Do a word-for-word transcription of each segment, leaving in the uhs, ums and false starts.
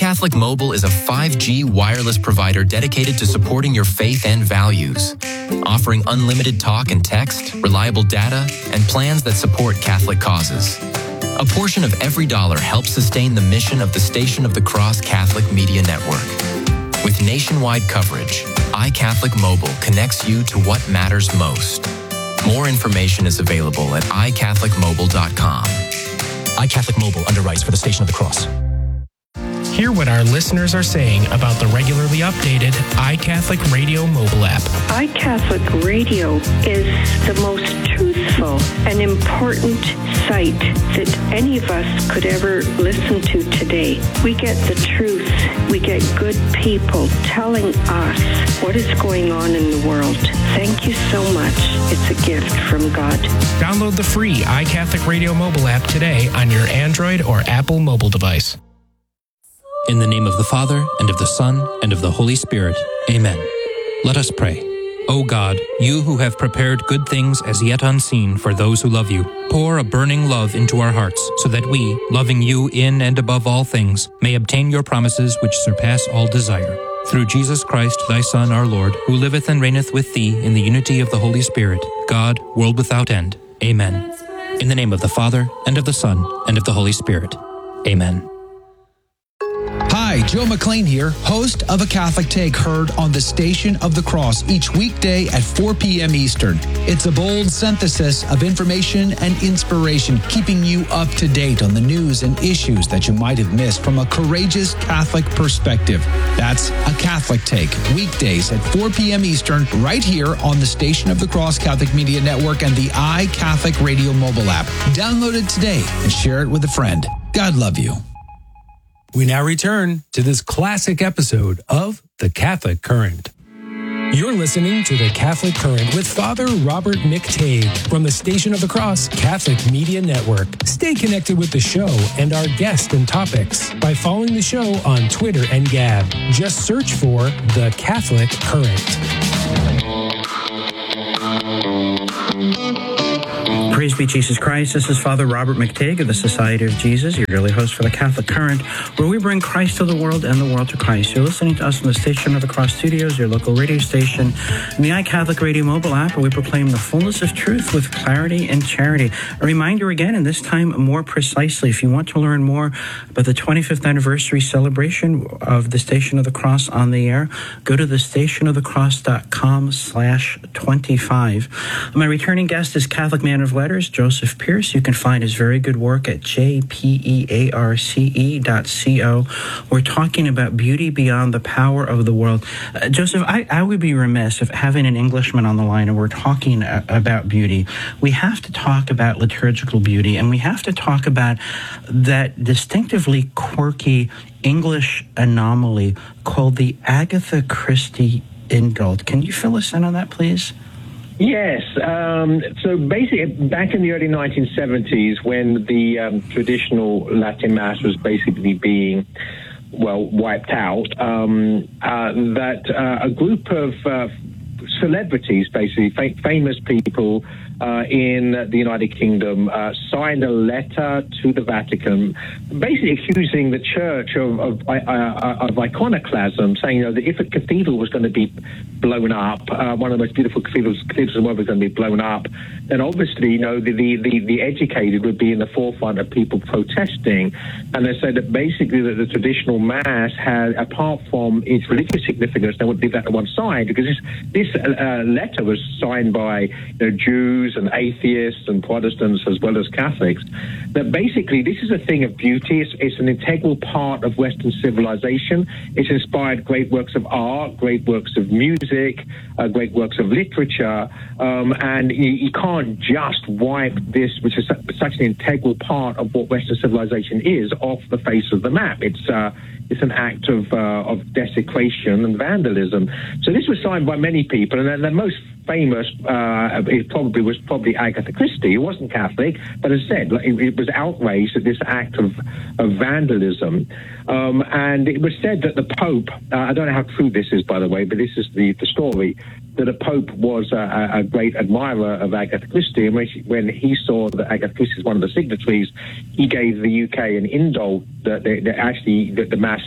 iCatholic Mobile is a five G wireless provider dedicated to supporting your faith and values, offering unlimited talk and text, reliable data, and plans that support Catholic causes. A portion of every dollar helps sustain the mission of the Station of the Cross Catholic Media Network. With nationwide coverage, iCatholic Mobile connects you to what matters most. More information is available at i catholic mobile dot com. iCatholic Mobile underwrites for the Station of the Cross. Hear what our listeners are saying about the regularly updated iCatholic Radio mobile app. iCatholic Radio is the most truthful and important site that any of us could ever listen to today. We get the truth. We get good people telling us what is going on in the world. Thank you so much. It's a gift from God. Download the free iCatholic Radio mobile app today on your Android or Apple mobile device. In the name of the Father, and of the Son, and of the Holy Spirit. Amen. Let us pray. O God, you who have prepared good things as yet unseen for those who love you, pour a burning love into our hearts, so that we, loving you in and above all things, may obtain your promises which surpass all desire. Through Jesus Christ, thy Son, our Lord, who liveth and reigneth with thee in the unity of the Holy Spirit, God, world without end. Amen. In the name of the Father, and of the Son, and of the Holy Spirit. Amen. Hi, Joe McLean here, host of A Catholic Take, heard on the Station of the Cross each weekday at four p.m. Eastern. It's a bold synthesis of information and inspiration, keeping you up to date on the news and issues that you might have missed from a courageous Catholic perspective. That's A Catholic Take, weekdays at four p.m. Eastern, right here on the Station of the Cross Catholic Media Network and the iCatholic Radio mobile app. Download it today and share it with a friend. God love you. We now return to this classic episode of The Catholic Current. You're listening to The Catholic Current with Father Robert McTague from the Station of the Cross Catholic Media Network. Stay connected with the show and our guests and topics by following the show on Twitter and Gab. Just search for The Catholic Current. Praise be Jesus Christ. This is Father Robert McTague of the Society of Jesus, your daily host for the Catholic Current, where we bring Christ to the world and the world to Christ. You're listening to us on the Station of the Cross Studios, your local radio station, and the iCatholic Radio mobile app, where we proclaim the fullness of truth with clarity and charity. A reminder again, and this time more precisely, if you want to learn more about the twenty-fifth anniversary celebration of the Station of the Cross on the air, go to the station of the cross dot com slash twenty-five. My returning guest is Catholic man of letters, Joseph Pearce. You can find his very good work at j p e a r c e dot co. We're talking about beauty beyond the power of the world. Uh, Joseph, I, I would be remiss if having an Englishman on the line and we're talking uh, about beauty. We have to talk about liturgical beauty, and we have to talk about that distinctively quirky English anomaly called the Agatha Christie indult. Can you fill us in on that, please? Yes. Um, so basically, back in the early nineteen seventies, when the um, traditional Latin Mass was basically being, well, wiped out, um, uh, that uh, a group of uh, celebrities, basically fa- famous people uh, in the United Kingdom, uh, signed a letter to the Vatican, basically accusing the Church of, of, uh, of iconoclasm, saying, you know, that if a cathedral was going to be blown up, uh, one of the most beautiful cathedrals, cathedrals in the world was going to be blown up, then obviously, you know, the, the, the, the educated would be in the forefront of people protesting. And they said that basically that the traditional Mass had, apart from its religious significance, they would leave that to one side, because this, this uh, letter was signed by, you know, Jews and atheists and Protestants as well as Catholics. That basically this is a thing of beauty. It's, it's an integral part of Western civilization. It's inspired great works of art, great works of music, uh, great works of literature, um, and you, you can't just wipe this, which is such an integral part of what Western civilization is, off the face of the map. It's uh, it's an act of uh, of desecration and vandalism. So this was signed by many people, and the most famous uh, it probably was probably Agatha Christie. It wasn't Catholic, but as I said, it, it was outraged at this act of, of vandalism. Um, and it was said that the Pope, uh, I don't know how true this is, by the way, but this is the, the story, that the Pope was a, a great admirer of Agatha Christie, and when, she, when he saw that Agatha Christie is one of the signatories, he gave the U K an indult that, they, that actually that the Mass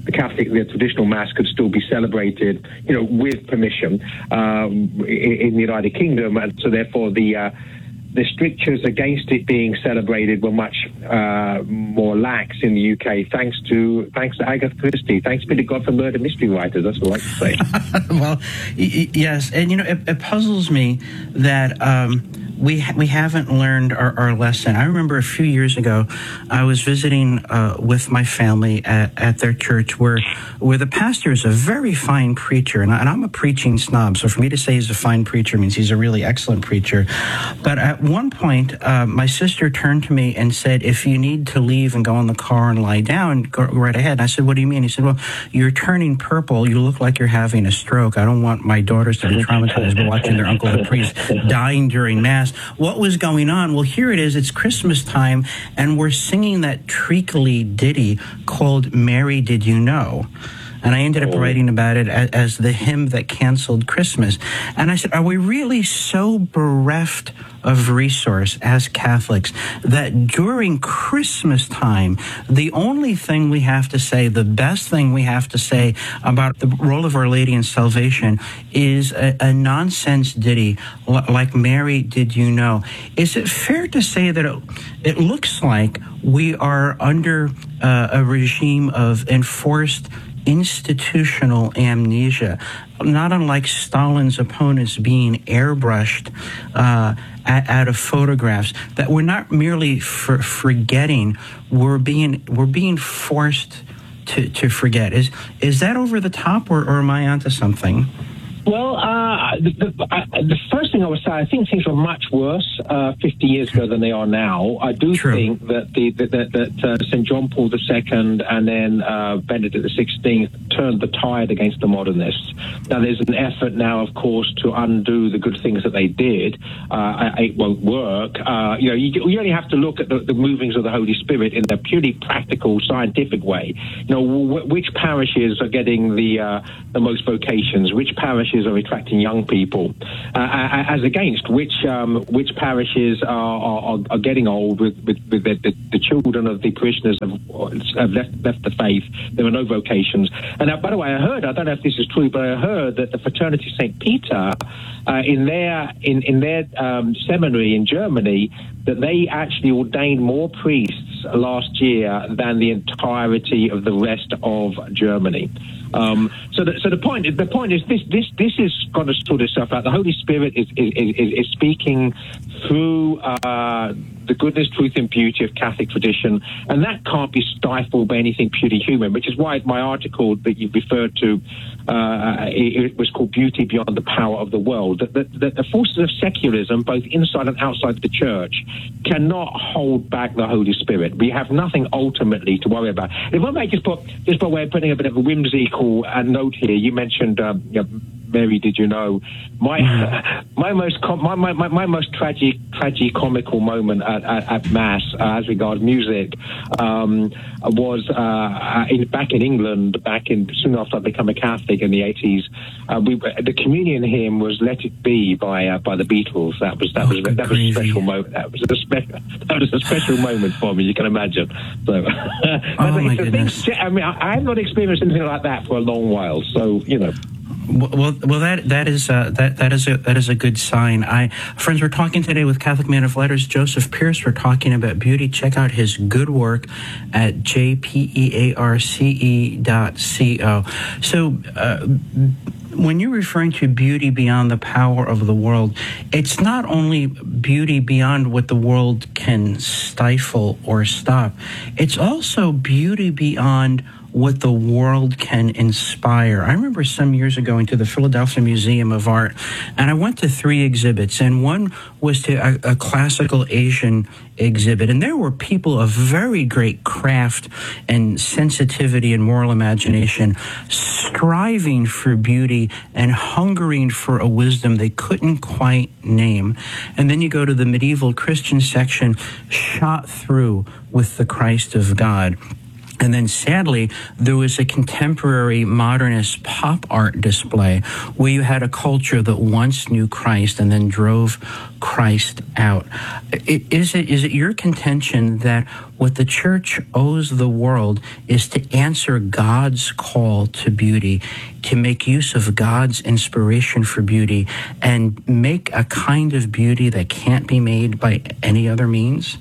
the Catholic, the traditional Mass could still be celebrated, you know, with permission um, in, in the United Kingdom, and so therefore the uh, the strictures against it being celebrated were much uh, more lax in the U K, thanks to thanks to Agatha Christie. Thanks be to God for murder mystery writers. That's what I like to say. Well, y- yes, and you know, it, it puzzles me that um, we ha- we haven't learned our, our lesson. I remember a few years ago, I was visiting uh, with my family at, at their church, where where the pastor is a very fine preacher, and, I, and I'm a preaching snob. So for me to say he's a fine preacher means he's a really excellent preacher. But at one point, uh, my sister turned to me and said, "If you need to leave and go in the car and lie down, go right ahead." And I said, "What do you mean?" He said, "Well, you're turning purple. You look like you're having a stroke. I don't want my daughters to be traumatized by watching their uncle the priest dying during Mass." What was going on? Well, here it is. It's Christmas time, and we're singing that treacly ditty called "Mary, Did You Know?" And I ended up writing about it as, as the hymn that canceled Christmas. And I said, are we really so bereft of resource as Catholics that during Christmas time, the only thing we have to say, the best thing we have to say about the role of Our Lady in salvation is a, a nonsense ditty like "Mary, Did You Know?" Is it fair to say that it, it looks like we are under uh, a regime of enforced institutional amnesia, not unlike Stalin's opponents being airbrushed uh, out of photographs, that we're not merely for forgetting, we're being we're being forced to, to forget. Is is that over the top, or, or am I onto something? Well, uh, the, the, uh, the first thing I would say, I think things were much worse uh, fifty years ago than they are now. I do True. think that the that, that, that uh, Saint John Paul the Second and then uh, Benedict the Sixteenth turned the tide against the modernists. Now, there's an effort now, of course, to undo the good things that they did. Uh, it won't work. Uh, you know, you, you only have to look at the, the movings of the Holy Spirit in a purely practical, scientific way. You know, w- which parishes are getting the uh, the most vocations? Which parishes are attracting young people, uh, as against which um, which parishes are, are, are getting old with, with, with the, the, the children of the parishioners have, have left, left the faith. There are no vocations. And uh, by the way, I heard, I don't know if this is true, but I heard that the Fraternity of Saint Peter, uh, in their in, in their um, seminary in Germany, that they actually ordained more priests last year than the entirety of the rest of Germany. Um, so, the, so the point is, the point is this: this this is got to sort itself out. The Holy Spirit is is, is, is speaking through uh, the goodness, truth, and beauty of Catholic tradition, and that can't be stifled by anything purely human. Which is why my article that you referred to, uh, it, it was called "Beauty Beyond the Power of the World." That the, the, the forces of secularism, both inside and outside the Church, cannot hold back the Holy Spirit. We have nothing ultimately to worry about. If I may just put, just by way of putting a bit of a whimsical a note here, you mentioned um, you know, Mary, did you know? My my most com- my, my, my most tragic tragic comical moment at, at, at Mass uh, as regards music um, was uh, in, back in England, back in soon after I became a Catholic in the eighties. Uh, we the communion hymn was "Let It Be" by uh, by the Beatles. That was that oh, was that was a special moment. That was a special that was a special moment for me. You can imagine. So, oh my goodness. Things, I mean, I, I have not experienced anything like that for a long while. So you know. Well, well, that that is uh, that that is a that is a good sign. I friends, we're talking today with Catholic man of letters Joseph Pearce. We're talking about beauty. Check out his good work at j p e a r c e dot co. So. Uh, When you're referring to beauty beyond the power of the world, it's not only beauty beyond what the world can stifle or stop. It's also beauty beyond what the world can inspire. I remember some years ago going to the Philadelphia Museum of Art, and I went to three exhibits, and one was to a, a classical Asian exhibit, and there were people of very great craft and sensitivity and moral imagination striving for beauty and hungering for a wisdom they couldn't quite name. And then you go to the medieval Christian section, shot through with the Christ of God. And then sadly, there was a contemporary modernist pop art display where you had a culture that once knew Christ and then drove Christ out. Is it, is it your contention that what the church owes the world is to answer God's call to beauty, to make use of God's inspiration for beauty, and make a kind of beauty that can't be made by any other means?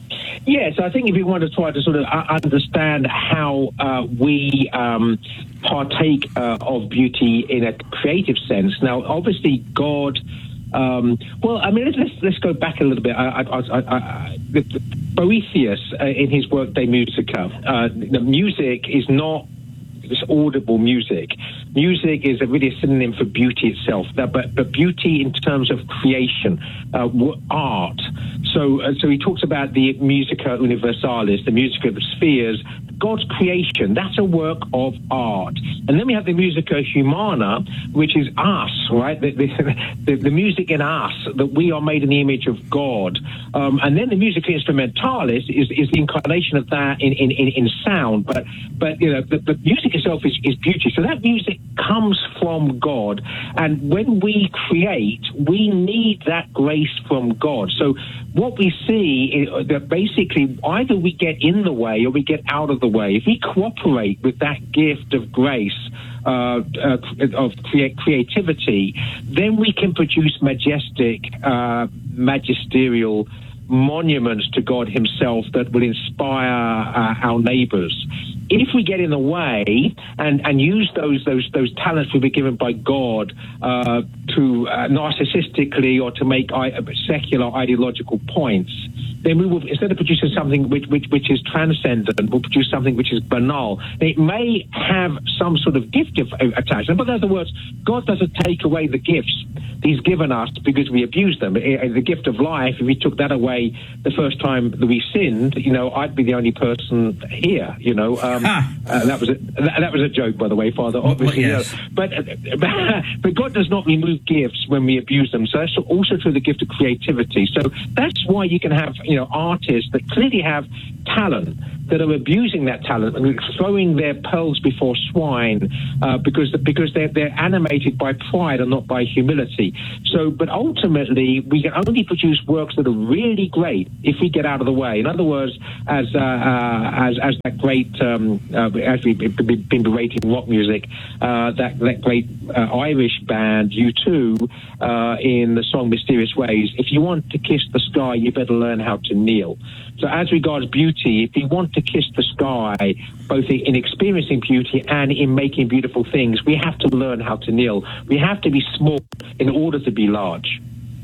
Yes, I think if you want to try to sort of understand how uh, we um, partake uh, of beauty in a creative sense. Now, obviously, God. Um, well, I mean, let's let's, let's go back a little bit. I, I, I, I, Boethius, uh, in his work De Musica, uh, the music is not this audible music. Music is a really a synonym for beauty itself, but but beauty in terms of creation, uh, art. So uh, so he talks about the Musica Universalis, the music of the spheres, God's creation. That's a work of art. And then we have the Musica Humana, which is us, right? The, the, the, the music in us, that we are made in the image of God. Um, and then the Musica Instrumentalis is, is the incarnation of that in, in, in, in sound. But, but you know, the, the music itself is, is beauty. So that music comes from God. And when we create, we need that grace from God. So what we see is that basically either we get in the way or we get out of the way. If we cooperate with that gift of grace, uh, uh, of create creativity, then we can produce majestic, uh, magisterial monuments to God himself that will inspire uh, our neighbors. If we get in the way and, and use those those those talents we've been given by God uh, to uh, narcissistically or to make I- secular ideological points, then we will, instead of producing something which, which which is transcendent, we'll produce something which is banal. It may have some sort of gift of, uh, attached, but in other words, God doesn't take away the gifts he's given us because we abuse them. The gift of life, if he took that away the first time that we sinned, you know, I'd be the only person here, you know. Um, huh. uh, that was a, that, that was a joke, by the way, Father, obviously. Well, yes. You know, but, uh, but God does not remove gifts when we abuse them. So that's also through the gift of creativity. So that's why you can have, you know, artists that clearly have talent, that are abusing that talent and throwing their pearls before swine uh, because because they're, they're animated by pride and not by humility. So, but ultimately, we can only produce works that are really great if we get out of the way. In other words, as uh, uh, as as that great, um, uh, as we've been berating rock music, uh, that that great uh, Irish band U two uh, in the song "Mysterious Ways." If you want to kiss the sky, you better learn how to kneel. So as regards beauty, if you want to kiss the sky, both in experiencing beauty and in making beautiful things, we have to learn how to kneel. We have to be small in order to be large.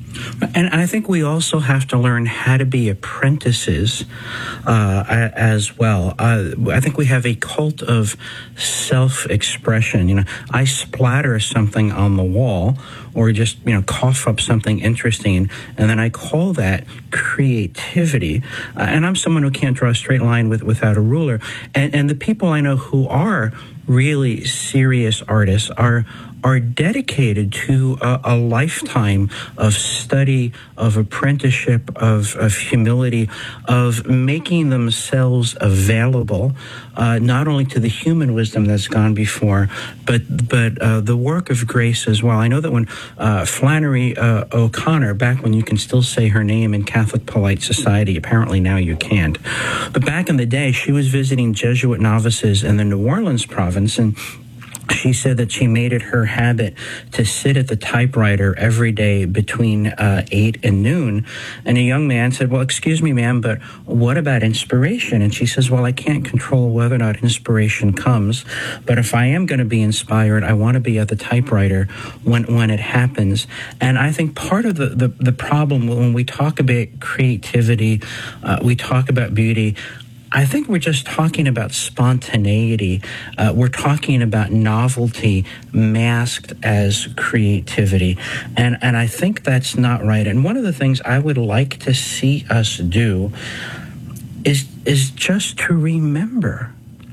And I think we also have to learn how to be apprentices uh, as well. Uh, I think we have a cult of self-expression. You know, I splatter something on the wall or just, you know, cough up something interesting, and then I call that creativity. Uh, and I'm someone who can't draw a straight line with, without a ruler. And, and the people I know who are really serious artists are are dedicated to a, a lifetime of study, of apprenticeship, of, of humility, of making themselves available, uh, not only to the human wisdom that's gone before, but but uh, the work of grace as well. I know that when uh, Flannery uh, O'Connor, back when you can still say her name in Catholic Polite Society, apparently now you can't, but back in the day, she was visiting Jesuit novices in the New Orleans province, and she said that she made it her habit to sit at the typewriter every day between uh, eight and noon. And a young man said, well, excuse me, ma'am, but what about inspiration? And she says, well, I can't control whether or not inspiration comes, but if I am going to be inspired, I want to be at the typewriter when, when it happens. And I think part of the, the, the problem when we talk about creativity, uh, we talk about beauty, I think we're just talking about spontaneity. Uh, we're talking about novelty masked as creativity. And, and I think that's not right. And one of the things I would like to see us do is, is just to remember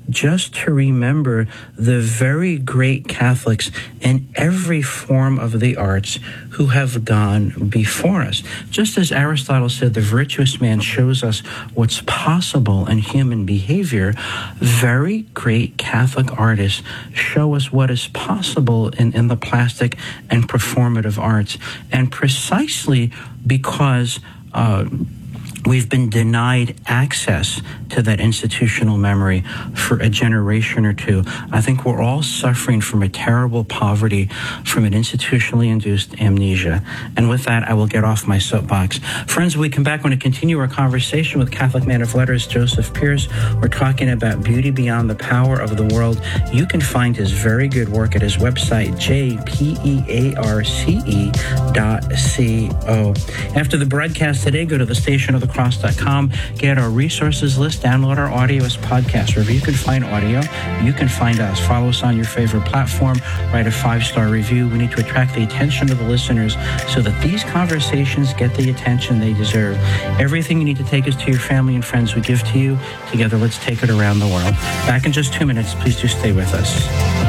just to remember the very great Catholics in every form of the arts who have gone before us. Just as Aristotle said, the virtuous man shows us what's possible in human behavior, very great Catholic artists show us what is possible in, in the plastic and performative arts. And precisely because uh, we've been denied access to that institutional memory for a generation or two, I think we're all suffering from a terrible poverty, from an institutionally induced amnesia. And with that, I will get off my soapbox. Friends, when we come back, we're going to continue our conversation with Catholic man of letters, Joseph Pearce. We're talking about beauty beyond the power of the world. You can find his very good work at his website, j p e a r c e dot co. After the broadcast today, go to the station of the cross dot com, get our resources list, download our audio as podcast. Wherever you can find audio, you can find us. Follow us on your favorite platform. Write a five-star review. We need to attract the attention of the listeners so that these conversations get the attention they deserve. Everything you need to take us to your family and friends we give to you. Together, let's take it around the world. Back in just two minutes. Please do stay with us.